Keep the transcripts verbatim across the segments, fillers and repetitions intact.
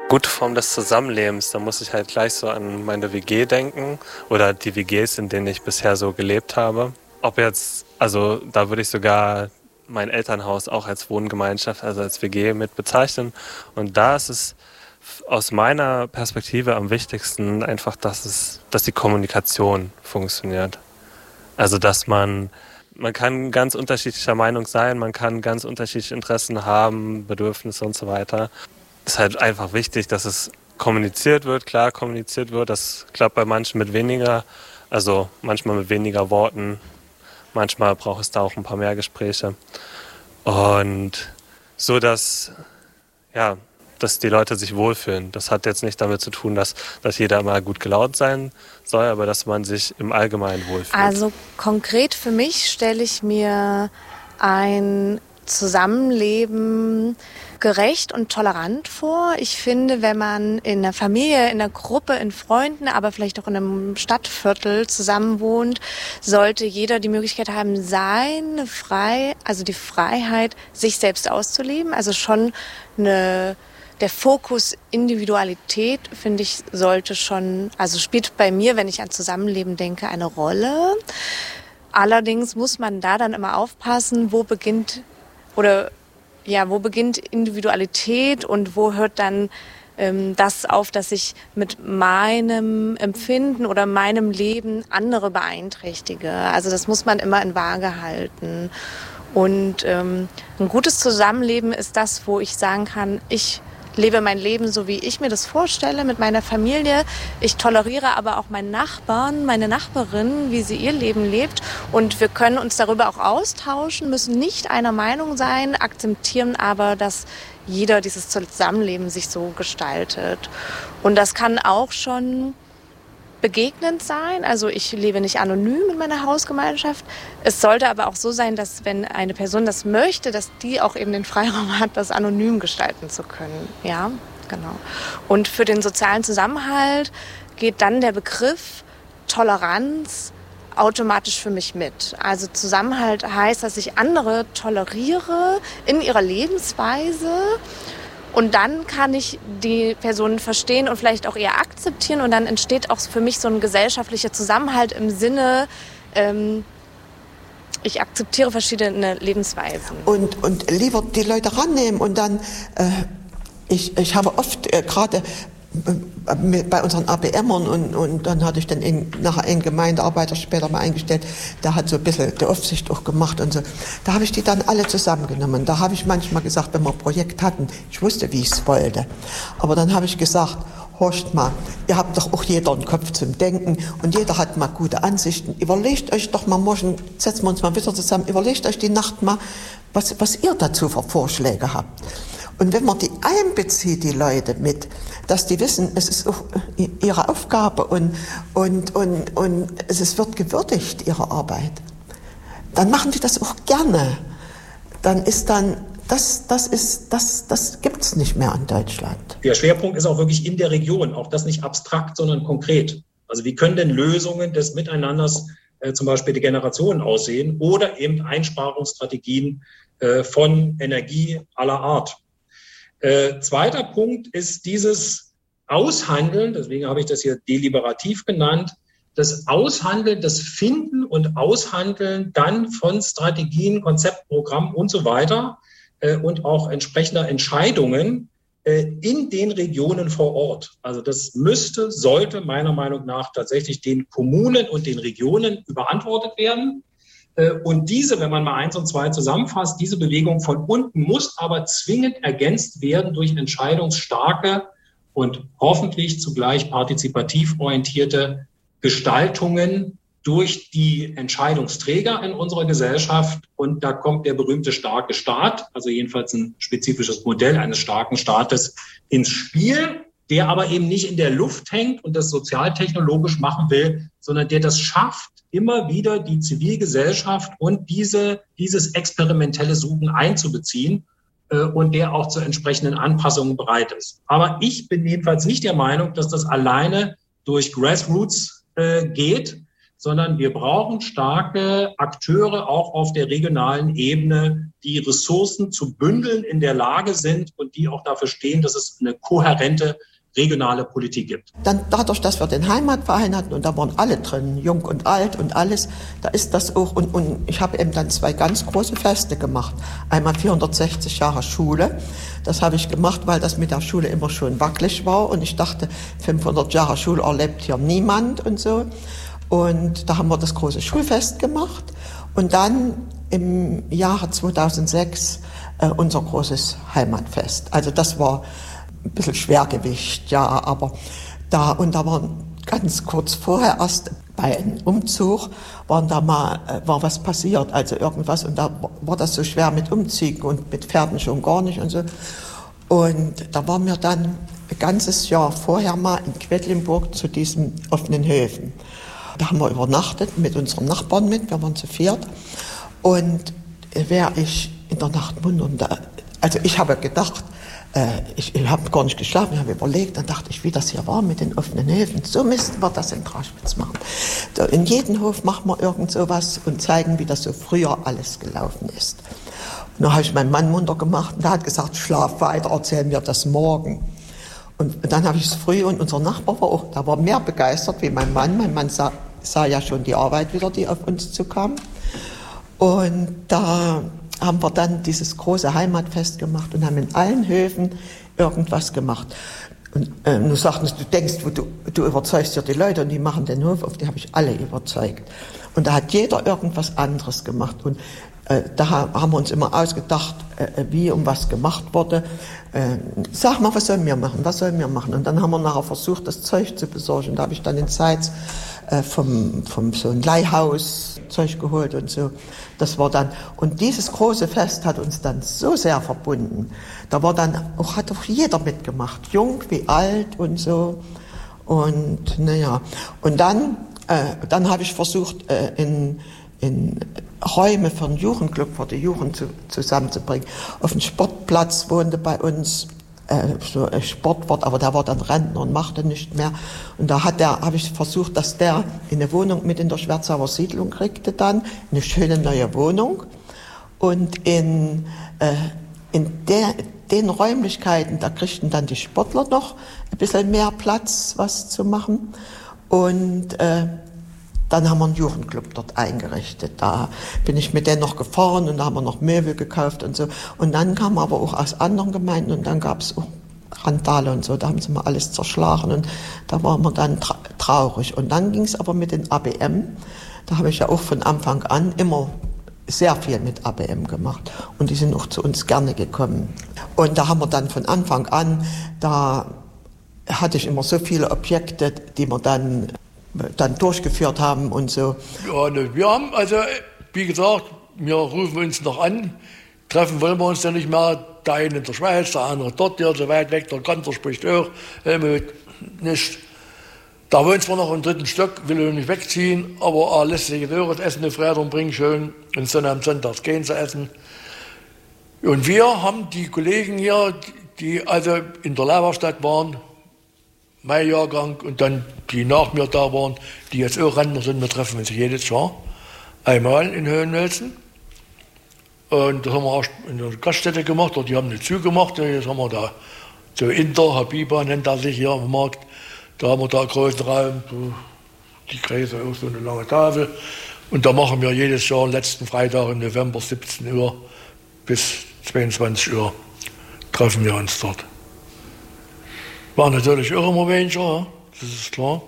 Gute Form des Zusammenlebens, da muss ich halt gleich so an meine W G denken oder die W Gs, in denen ich bisher so gelebt habe. Ob jetzt, also da würde ich sogar mein Elternhaus auch als Wohngemeinschaft, also als W G mit bezeichnen. Und da ist es aus meiner Perspektive am wichtigsten einfach, dass es, dass die Kommunikation funktioniert. Also dass man, man kann ganz unterschiedlicher Meinung sein, man kann ganz unterschiedliche Interessen haben, Bedürfnisse und so weiter. Es ist halt einfach wichtig, dass es kommuniziert wird, klar kommuniziert wird. Das klappt bei manchen mit weniger, also manchmal mit weniger Worten. Manchmal braucht es da auch ein paar mehr Gespräche. Und so, dass, ja, dass die Leute sich wohlfühlen. Das hat jetzt nicht damit zu tun, dass, dass jeder immer gut gelaunt sein soll, aber dass man sich im Allgemeinen wohlfühlt. Also konkret für mich stelle ich mir ein Zusammenleben gerecht und tolerant vor. Ich finde, wenn man in einer Familie, in einer Gruppe, in Freunden, aber vielleicht auch in einem Stadtviertel zusammenwohnt, sollte jeder die Möglichkeit haben, seine frei, also die Freiheit, sich selbst auszuleben. Also schon eine, der Fokus Individualität, finde ich, sollte schon, also spielt bei mir, wenn ich an Zusammenleben denke, eine Rolle. Allerdings muss man da dann immer aufpassen, wo beginnt oder ja, wo beginnt Individualität und wo hört dann ähm, das auf, dass ich mit meinem Empfinden oder meinem Leben andere beeinträchtige. Also das muss man immer in Waage halten. Und ähm, ein gutes Zusammenleben ist das, wo ich sagen kann, ich lebe mein Leben so, wie ich mir das vorstelle, mit meiner Familie. Ich toleriere aber auch meinen Nachbarn, meine Nachbarin, wie sie ihr Leben lebt. Und wir können uns darüber auch austauschen, müssen nicht einer Meinung sein, akzeptieren aber, dass jeder dieses Zusammenleben sich so gestaltet. Und das kann auch schon begegnend sein. Also ich lebe nicht anonym in meiner Hausgemeinschaft. Es sollte aber auch so sein, dass wenn eine Person das möchte, dass die auch eben den Freiraum hat, das anonym gestalten zu können. Ja, genau. Und für den sozialen Zusammenhalt geht dann der Begriff Toleranz automatisch für mich mit. Also Zusammenhalt heißt, dass ich andere toleriere in ihrer Lebensweise. Und dann kann ich die Personen verstehen und vielleicht auch eher akzeptieren. Und dann entsteht auch für mich so ein gesellschaftlicher Zusammenhalt im Sinne, ähm, ich akzeptiere verschiedene Lebensweisen. Und, und lieber die Leute rannehmen und dann, äh, ich, ich habe oft äh, gerade bei unseren A B Mern und, und dann hatte ich dann in, nachher einen Gemeindearbeiter später mal eingestellt, der hat so ein bisschen die Aufsicht auch gemacht und so. Da habe ich die dann alle zusammengenommen. Da habe ich manchmal gesagt, wenn wir ein Projekt hatten, ich wusste, wie ich es wollte. Aber dann habe ich gesagt, horcht mal, ihr habt doch auch jeder einen Kopf zum Denken und jeder hat mal gute Ansichten. Überlegt euch doch mal morgen, setzen wir uns mal wieder zusammen, überlegt euch die Nacht mal, was, was ihr dazu für Vorschläge habt. Und wenn man die einbezieht, die Leute mit, dass die wissen, es ist auch ihre Aufgabe und, und, und, und es wird gewürdigt, ihre Arbeit, dann machen die das auch gerne. Dann ist dann, das, das ist, das, das gibt's nicht mehr in Deutschland. Der Schwerpunkt ist auch wirklich in der Region, auch das nicht abstrakt, sondern konkret. Also wie können denn Lösungen des Miteinanders, äh, zum Beispiel die Generationen aussehen oder eben Einsparungsstrategien äh, von Energie aller Art. Äh, zweiter Punkt ist dieses Aushandeln, deswegen habe ich das hier deliberativ genannt, das Aushandeln, das Finden und Aushandeln dann von Strategien, Konzeptprogrammen und so weiter äh, und auch entsprechender Entscheidungen äh, in den Regionen vor Ort. Also das müsste, sollte meiner Meinung nach tatsächlich den Kommunen und den Regionen überantwortet werden. Und diese, wenn man mal eins und zwei zusammenfasst, diese Bewegung von unten muss aber zwingend ergänzt werden durch entscheidungsstarke und hoffentlich zugleich partizipativ orientierte Gestaltungen durch die Entscheidungsträger in unserer Gesellschaft. Und da kommt der berühmte starke Staat, also jedenfalls ein spezifisches Modell eines starken Staates ins Spiel, der aber eben nicht in der Luft hängt und das sozialtechnologisch machen will, sondern der das schafft, immer wieder die Zivilgesellschaft und diese, dieses experimentelle Suchen einzubeziehen äh, und der auch zu entsprechenden Anpassungen bereit ist. Aber ich bin jedenfalls nicht der Meinung, dass das alleine durch Grassroots äh, geht, sondern wir brauchen starke Akteure auch auf der regionalen Ebene, die Ressourcen zu bündeln in der Lage sind und die auch dafür stehen, dass es eine kohärente regionale Politik gibt. Dann dadurch, dass wir den Heimatverein hatten und da waren alle drin, jung und alt und alles, da ist das auch, und, und ich habe eben dann zwei ganz große Feste gemacht. Einmal vierhundertsechzig Jahre Schule, das habe ich gemacht, weil das mit der Schule immer schon wackelig war und ich dachte, fünfhundert Jahre Schule erlebt hier niemand und so. Und da haben wir das große Schulfest gemacht und dann im Jahre zweitausendsechs äh, unser großes Heimatfest. Also das war ein bisschen Schwergewicht, ja, aber da, und da waren ganz kurz vorher erst bei einem Umzug, waren da mal, war was passiert, also irgendwas, und da war das so schwer mit Umzügen und mit Pferden schon gar nicht und so. Und da waren wir dann ein ganzes Jahr vorher mal in Quedlinburg zu diesen offenen Höfen. Da haben wir übernachtet mit unseren Nachbarn mit, wir waren zu viert. Und wäre ich in der Nacht wundern, also ich habe gedacht, äh, ich, ich habe gar nicht geschlafen, ich habe überlegt, dann dachte ich, wie das hier war mit den offenen Höfen. So müssten wir das in Traschwitz machen. Da in jedem Hof machen wir irgend sowas und zeigen, wie das so früher alles gelaufen ist. Und dann habe ich meinen Mann munter gemacht und der hat gesagt, schlaf weiter, erzählen wir das morgen. Und dann habe ich es früh, und unser Nachbar war auch, da war mehr begeistert wie mein Mann. Mein Mann sah, sah ja schon die Arbeit wieder, die auf uns zukam. Und da haben wir dann dieses große Heimatfest gemacht und haben in allen Höfen irgendwas gemacht. Und äh, du sagst, du denkst, du, du überzeugst ja die Leute und die machen den Hof auf, die habe ich alle überzeugt. Und da hat jeder irgendwas anderes gemacht. Und äh, da haben wir uns immer ausgedacht, äh, wie und was gemacht wurde. Äh, sag mal, was sollen wir machen, was sollen wir machen? Und dann haben wir nachher versucht, das Zeug zu besorgen. Da habe ich dann in Zeitz äh, vom, vom so ein Leihhaus Zeug geholt und so. Das war dann, und dieses große Fest hat uns dann so sehr verbunden. Da war dann auch, hat auch jeder mitgemacht, jung wie alt und so. Und naja, und dann, äh, dann habe ich versucht, äh, in, in Räume für den Jugendclub, für die Jugend zu, zusammenzubringen. Auf dem Sportplatz wohnte bei uns äh, so ein Sportwart, aber der war dann Rentner und machte nicht mehr. Und da hat der, habe ich versucht, dass der in eine Wohnung mit in der Schwerzauer Siedlung kriegte dann, eine schöne neue Wohnung. Und in, äh, in der, den Räumlichkeiten, da kriegten dann die Sportler noch ein bisschen mehr Platz, was zu machen. Und äh, dann haben wir einen Jugendclub dort eingerichtet. Da bin ich mit denen noch gefahren und da haben wir noch Möbel gekauft und so. Und dann kamen aber auch aus anderen Gemeinden und dann gab es auch Randale und so. Da haben sie mal alles zerschlagen und da waren wir dann tra- traurig. Und dann ging es aber mit den A B M. Da habe ich ja auch von Anfang an immer sehr viel mit A B M gemacht. Und die sind auch zu uns gerne gekommen. Und da haben wir dann von Anfang an, da hatte ich immer so viele Objekte, die wir dann dann durchgeführt haben und so. Ja, ne, wir haben, also, wie gesagt, wir rufen uns noch an, treffen wollen wir uns ja nicht mehr, der eine in der Schweiz, der andere dort, der so weit weg, der Kanzler spricht auch, Helmut nicht. Da wohnt zwar noch im dritten Stock, will er nicht wegziehen, aber er lässt sich auch das Essen auf Rädern bringen, schön, und dann am Sonntag gehen zu essen. Und wir haben die Kollegen hier, die also in der Leverstadt waren, mein Jahrgang, und dann die nach mir da waren, die jetzt auch Rentner sind, wir treffen uns jedes Jahr einmal in Höhenwelsen. Und das haben wir auch in der Gaststätte gemacht, oder die haben eine zugemacht. Jetzt haben wir da so Inter, Habiba nennt er sich hier am Markt. Da haben wir da einen großen Raum, die Gräser, auch so eine lange Tafel. Und da machen wir jedes Jahr, letzten Freitag im November, siebzehn Uhr bis zweiundzwanzig Uhr, treffen wir uns dort. War natürlich auch immer weniger, das ist klar.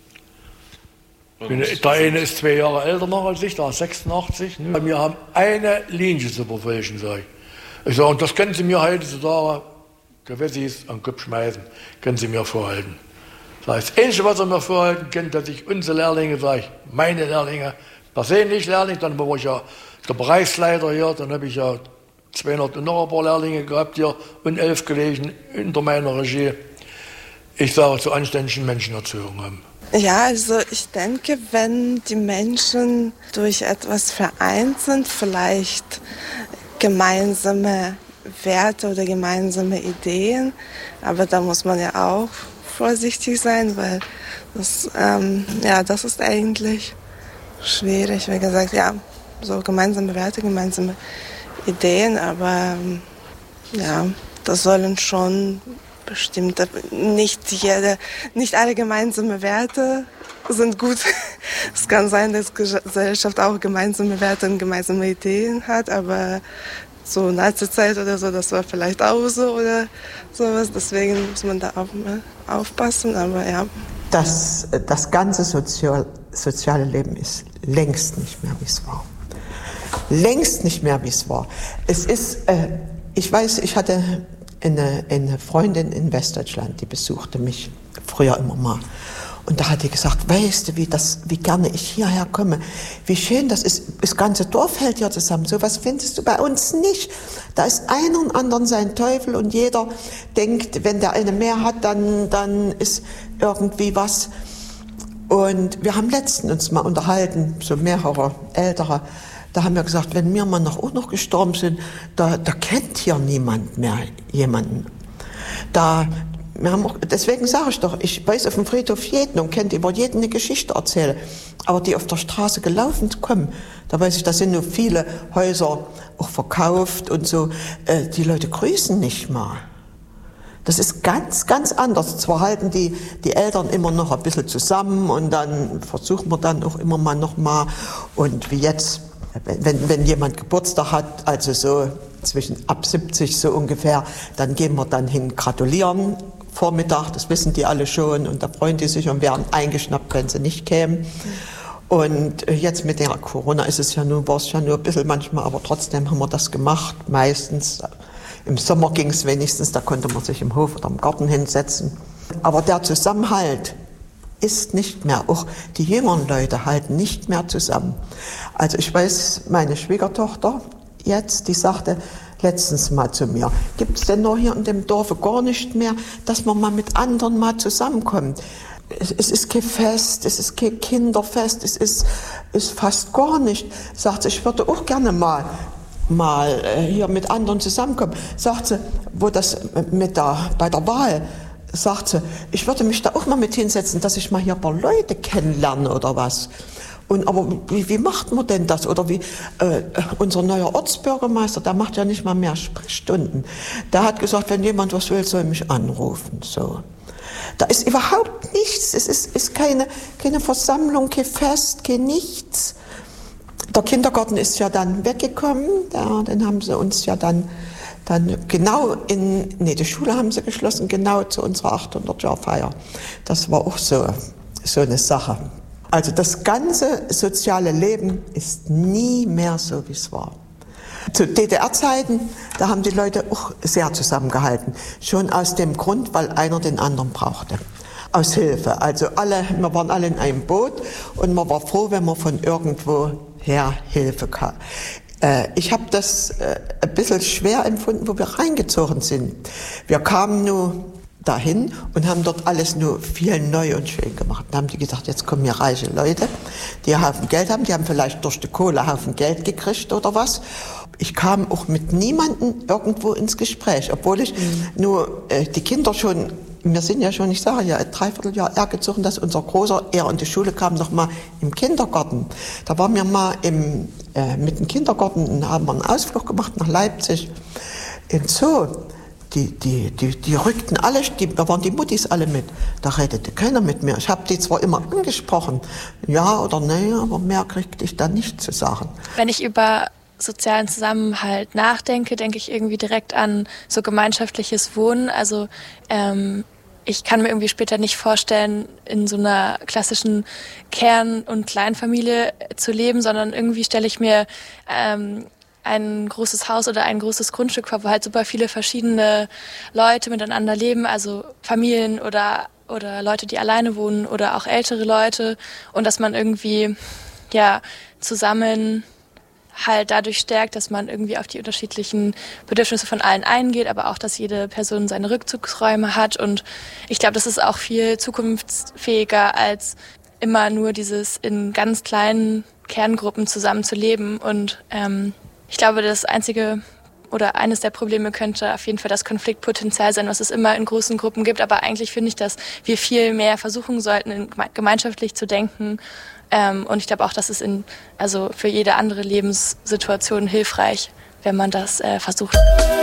Der eine ist zwei Jahre älter noch als ich, der ist sechsundachtzig. Wir haben eine Linie zu verfolgen, sage ich. Ich sage, und das können Sie mir heute so sagen, der Wessis am Kopf schmeißen, können Sie mir vorhalten. Das heißt, das Einzige, was Sie mir vorhalten können, dass ich unsere Lehrlinge, sage ich, meine Lehrlinge, persönlich Lehrlinge, dann war ich ja der Bereichsleiter hier, dann habe ich ja zweihundert und noch ein paar Lehrlinge gehabt hier und elf Kollegen unter meiner Regie. Ich sage, zu anständigen Menschen erzogen haben. Ja, also ich denke, wenn die Menschen durch etwas vereint sind, vielleicht gemeinsame Werte oder gemeinsame Ideen, aber da muss man ja auch vorsichtig sein, weil das, ähm, ja, das ist eigentlich schwierig, wie gesagt, ja, so gemeinsame Werte, gemeinsame Ideen, aber ja, das sollen schon bestimmte, nicht jede, nicht alle gemeinsame Werte sind gut. Es kann sein, dass die Gesellschaft auch gemeinsame Werte und gemeinsame Ideen hat, aber so Nazi-Zeit oder so, das war vielleicht auch so oder sowas. Deswegen muss man da auch mal aufpassen, aber ja. Das, das ganze Sozial, soziale Leben ist längst nicht mehr, wie es war. Längst nicht mehr, wie es war. Es ist, äh, ich weiß, ich hatte eine, eine Freundin in Westdeutschland, die besuchte mich früher immer mal. Und da hat die gesagt, weißt du, wie, das, wie gerne ich hierher komme, wie schön das ist, das ganze Dorf hält hier zusammen, sowas findest du bei uns nicht. Da ist einer und anderen sein Teufel und jeder denkt, wenn der eine mehr hat, dann, dann ist irgendwie was. Und wir haben letztens uns mal unterhalten, so mehrere Ältere, da haben wir gesagt, wenn wir mal noch, auch noch gestorben sind, da, da kennt hier niemand mehr jemanden. Da, wir haben auch, deswegen sage ich doch, ich weiß auf dem Friedhof jeden und kennt über jeden eine Geschichte erzählen. Aber die auf der Straße gelaufen kommen, da weiß ich, da sind nur viele Häuser auch verkauft und so. Äh, die Leute grüßen nicht mal. Das ist ganz, ganz anders. Zwar halten die, die Eltern immer noch ein bisschen zusammen und dann versuchen wir dann auch immer mal noch mal. Und wie jetzt, wenn, wenn jemand Geburtstag hat, also so zwischen ab siebzig so ungefähr, dann gehen wir dann hin gratulieren. Vormittag, das wissen die alle schon und da freuen die sich und wären eingeschnappt, wenn sie nicht kämen. Und jetzt mit der Corona ist es ja nur, war es ja nur ein bisschen manchmal, aber trotzdem haben wir das gemacht, meistens. Im Sommer ging es wenigstens, da konnte man sich im Hof oder im Garten hinsetzen. Aber der Zusammenhalt ist nicht mehr, auch die jüngeren Leute halten nicht mehr zusammen. Also ich weiß, meine Schwiegertochter jetzt, die sagte letztens mal zu mir, gibt es denn noch hier in dem Dorf gar nicht mehr, dass man mal mit anderen mal zusammenkommt? Es, es ist kein Fest, es ist kein Kinderfest, es ist, ist fast gar nicht. Sagt sie, ich würde auch gerne mal mal hier mit anderen zusammenkommen. Sagt sie, wo das mit der, bei der Wahl, sagt sie, ich würde mich da auch mal mit hinsetzen, dass ich mal hier ein paar Leute kennenlerne oder was. Und aber wie, wie macht man denn das? Oder wie äh, unser neuer Ortsbürgermeister, der macht ja nicht mal mehr Sprechstunden. Der hat gesagt, wenn jemand was will, soll mich anrufen. So. Da ist überhaupt nichts. Es ist, ist keine, keine Versammlung, kein Fest, kein nichts. Der Kindergarten ist ja dann weggekommen. Da, den haben sie uns ja dann, dann genau in, nee, die Schule haben sie geschlossen, genau zu unserer achthundert-Jahr-Feier. Das war auch so, so eine Sache. Also das ganze soziale Leben ist nie mehr so, wie es war. Zu D D R-Zeiten, da haben die Leute auch sehr zusammengehalten. Schon aus dem Grund, weil einer den anderen brauchte. Aus Hilfe. Also alle, wir waren alle in einem Boot und man war froh, wenn man von irgendwo her Hilfe kam. Äh, ich habe das äh, ein bisschen schwer empfunden, wo wir reingezogen sind. Wir kamen nur dahin und haben dort alles nur viel neu und schön gemacht. Dann haben die gesagt, jetzt kommen hier reiche Leute, die einen Haufen Geld haben, die haben vielleicht durch die Kohle einen Haufen Geld gekriegt oder was. Ich kam auch mit niemandem irgendwo ins Gespräch, obwohl ich mhm. nur äh, die Kinder schon, wir sind ja schon, ich sage ja, ein Dreivierteljahr hergezogen, dass unser Großer eher in die Schule kam, noch mal im Kindergarten. Da waren wir mal im, äh, mit dem Kindergarten und haben wir einen Ausflug gemacht nach Leipzig in Zoo. Die, die, die, die rückten alle, die, da waren die Muttis alle mit. Da redete keiner mit mir. Ich habe die zwar immer angesprochen, ja oder nein, aber mehr kriegte ich da nicht zu sagen. Wenn ich über sozialen Zusammenhalt nachdenke, denke ich irgendwie direkt an so gemeinschaftliches Wohnen. Also ähm, ich kann mir irgendwie später nicht vorstellen, in so einer klassischen Kern- und Kleinfamilie zu leben, sondern irgendwie stelle ich mir ähm, ein großes Haus oder ein großes Grundstück vor, wo halt super viele verschiedene Leute miteinander leben, also Familien oder oder Leute, die alleine wohnen oder auch ältere Leute, und dass man irgendwie ja zusammen halt dadurch stärkt, dass man irgendwie auf die unterschiedlichen Bedürfnisse von allen eingeht, aber auch, dass jede Person seine Rückzugsräume hat. Und ich glaube, das ist auch viel zukunftsfähiger, als immer nur dieses in ganz kleinen Kerngruppen zusammen zu leben. Und ähm, ich glaube, das einzige oder eines der Probleme könnte auf jeden Fall das Konfliktpotenzial sein, was es immer in großen Gruppen gibt. Aber eigentlich finde ich, dass wir viel mehr versuchen sollten, gemeinschaftlich zu denken Ähm, und ich glaube auch, das ist in, also für jede andere Lebenssituation hilfreich, wenn man das äh, versucht.